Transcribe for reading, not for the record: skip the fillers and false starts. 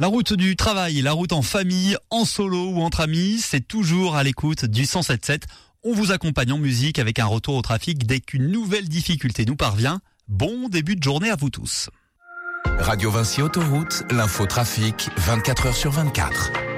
La route du travail, la route en famille, en solo ou entre amis, c'est toujours à l'écoute du 107.7. On vous accompagne en musique avec un retour au trafic dès qu'une nouvelle difficulté nous parvient. Bon début de journée à vous tous. Radio Vinci Autoroute, l'info trafic, 24h sur 24.